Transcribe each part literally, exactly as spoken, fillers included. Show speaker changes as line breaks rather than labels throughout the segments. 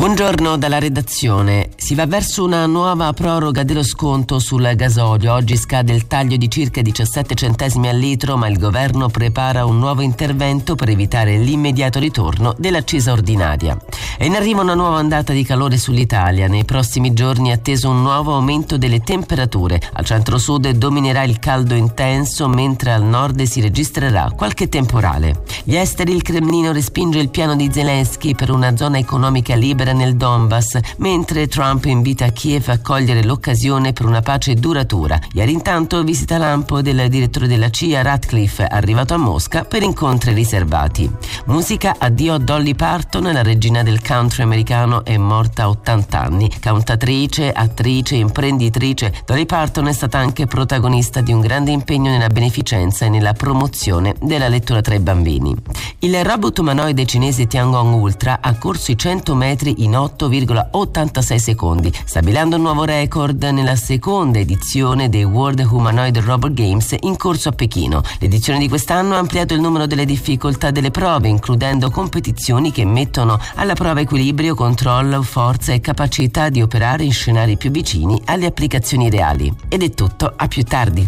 Buongiorno dalla redazione. Si va verso una nuova proroga dello sconto sul gasolio. Oggi scade il taglio di circa diciassette centesimi al litro, ma il governo prepara un nuovo intervento per evitare l'immediato ritorno dell'accisa ordinaria. È in arrivo una nuova ondata di calore sull'Italia. Nei prossimi giorni è atteso un nuovo aumento delle temperature. Al centro-sud dominerà il caldo intenso, mentre al nord si registrerà qualche temporale. Gli esteri, il Cremlino respinge il piano di Zelensky per una zona economica libera nel Donbass, mentre Trump invita Kiev a cogliere l'occasione per una pace duratura. Ieri intanto visita lampo del direttore della C I A Ratcliffe, arrivato a Mosca per incontri riservati. Musica, addio a Dolly Parton, la regina del country americano è morta a ottanta anni. Cantatrice, attrice, imprenditrice, Dolly Parton è stata anche protagonista di un grande impegno nella beneficenza e nella promozione della lettura tra i bambini. Il robot umanoide cinese Tiangong Ultra ha corso i cento metri in otto virgola ottantasei secondi, stabilendo un nuovo record nella seconda edizione dei World Humanoid Robot Games in corso a Pechino. L'edizione di quest'anno ha ampliato il numero delle difficoltà delle prove, includendo competizioni che mettono alla prova equilibrio, controllo, forza e capacità di operare in scenari più vicini alle applicazioni reali. Ed è tutto, a più tardi.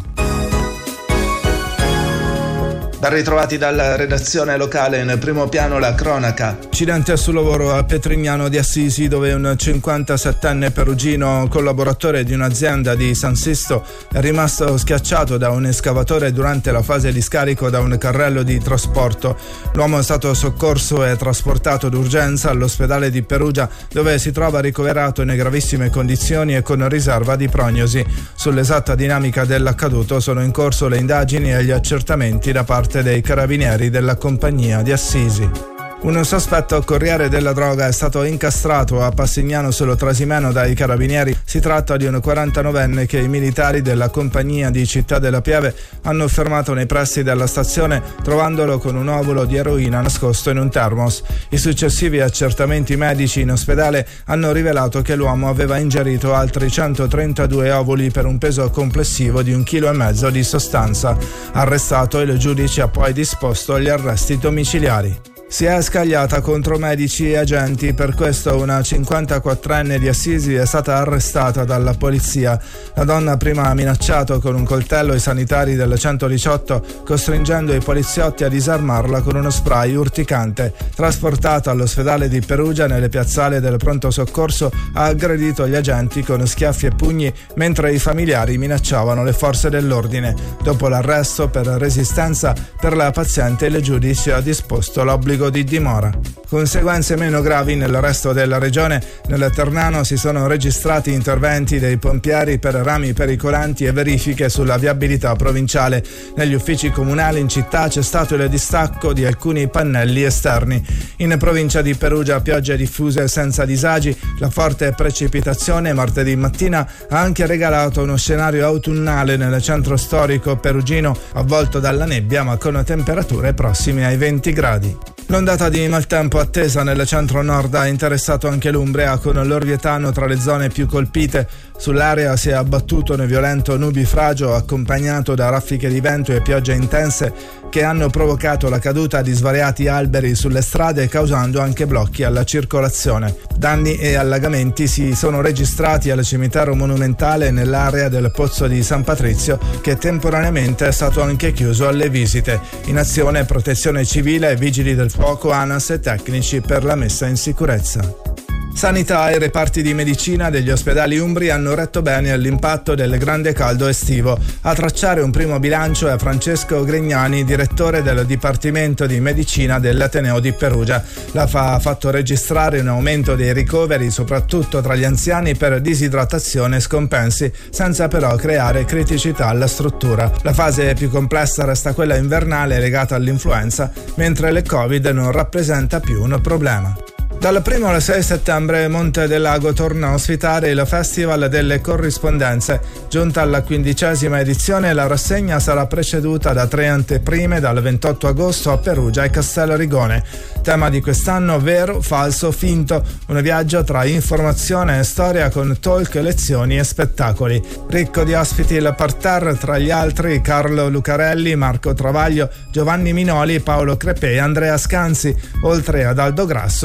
Ben ritrovati dalla redazione locale, in primo piano la cronaca.
Incidente sul lavoro a Petrignano di Assisi, dove un cinquantasettenne perugino, collaboratore di un'azienda di San Sisto, è rimasto schiacciato da un escavatore durante la fase di scarico da un carrello di trasporto. L'uomo è stato soccorso e trasportato d'urgenza all'ospedale di Perugia, dove si trova ricoverato in gravissime condizioni e con riserva di prognosi. Sull'esatta dinamica dell'accaduto sono in corso le indagini e gli accertamenti da parte dei carabinieri della compagnia di Assisi. Un sospetto corriere della droga è stato incastrato a Passignano sullo Trasimeno dai carabinieri. Si tratta di un quarantanovenne che i militari della compagnia di Città della Pieve hanno fermato nei pressi della stazione, trovandolo con un ovulo di eroina nascosto in un termos. I successivi accertamenti medici in ospedale hanno rivelato che l'uomo aveva ingerito altri centotrentadue ovuli per un peso complessivo di un chilo e mezzo di sostanza. Arrestato, il giudice ha poi disposto gli arresti domiciliari. Si è scagliata contro medici e agenti, per questo una cinquantaquattrenne di Assisi è stata arrestata dalla polizia. La donna prima ha minacciato con un coltello i sanitari del centodiciotto, costringendo i poliziotti a disarmarla con uno spray urticante. Trasportata all'ospedale di Perugia, nelle piazzale del pronto soccorso, ha aggredito gli agenti con schiaffi e pugni, mentre i familiari minacciavano le forze dell'ordine. Dopo l'arresto per resistenza, per la paziente il giudice ha disposto l'obbligo di dimora. Conseguenze meno gravi nel resto della regione. Nel Ternano si sono registrati interventi dei pompieri per rami pericolanti e verifiche sulla viabilità provinciale. Negli uffici comunali in città c'è stato il distacco di alcuni pannelli esterni. In provincia di Perugia piogge diffuse senza disagi. La forte precipitazione martedì mattina ha anche regalato uno scenario autunnale nel centro storico perugino, avvolto dalla nebbia ma con temperature prossime ai venti gradi. L'ondata di maltempo attesa nel centro-nord ha interessato anche l'Umbria, con l'Orvietano tra le zone più colpite. Sull'area si è abbattuto un violento nubifragio accompagnato da raffiche di vento e piogge intense che hanno provocato la caduta di svariati alberi sulle strade, causando anche blocchi alla circolazione. Danni e allagamenti si sono registrati al cimitero monumentale nell'area del Pozzo di San Patrizio, che temporaneamente è stato anche chiuso alle visite. In azione Protezione Civile, Vigili del Fuoco, ANAS e tecnici per la messa in sicurezza. Sanità e reparti di medicina degli ospedali umbri hanno retto bene all'impatto del grande caldo estivo. A tracciare un primo bilancio è Francesco Grignani, direttore del Dipartimento di Medicina dell'Ateneo di Perugia. L'A F A ha fatto registrare un aumento dei ricoveri, soprattutto tra gli anziani, per disidratazione e scompensi, senza però creare criticità alla struttura. La fase più complessa resta quella invernale legata all'influenza, mentre il Covid non rappresenta più un problema. Dal primo al sei settembre Monte del Lago torna a ospitare il Festival delle Corrispondenze. Giunta alla quindicesima edizione, la rassegna sarà preceduta da tre anteprime dal ventotto agosto a Perugia e Castelrigone. Tema di quest'anno: vero, falso, finto, un viaggio tra informazione e storia con talk, lezioni e spettacoli. Ricco di ospiti il parterre, tra gli altri Carlo Lucarelli, Marco Travaglio, Giovanni Minoli, Paolo Crepè e Andrea Scanzi, oltre ad Aldo Grasso, cui sarà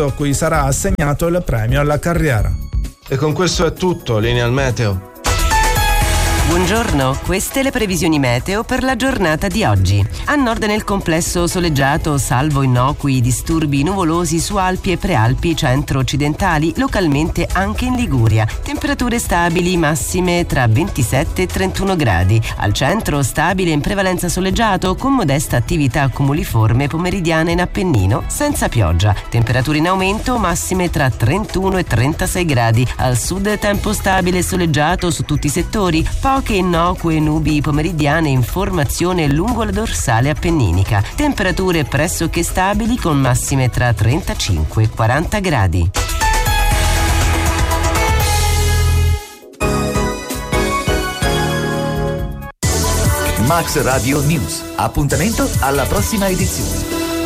sarà assegnato il premio alla carriera.
E con questo è tutto, linea al meteo.
Buongiorno, queste le previsioni meteo per la giornata di oggi. A nord nel complesso soleggiato, salvo innocui disturbi nuvolosi su Alpi e Prealpi centro-occidentali, localmente anche in Liguria. Temperature stabili massime tra ventisette e trentuno gradi. Al centro stabile in prevalenza soleggiato con modesta attività cumuliforme pomeridiana in Appennino, senza pioggia. Temperature in aumento massime tra trentuno e trentasei gradi. Al sud tempo stabile e soleggiato su tutti i settori. Poche innocue nubi pomeridiane in formazione lungo la dorsale appenninica. Temperature pressoché stabili con massime tra trentacinque e quaranta gradi.
Max Radio News. Appuntamento alla prossima edizione.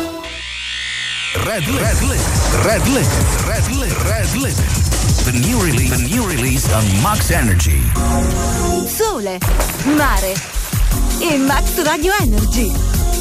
Red Red Red Red Red Red Red The new release, the new release on Max Energy.
Sole, mare e Max Radio Energy.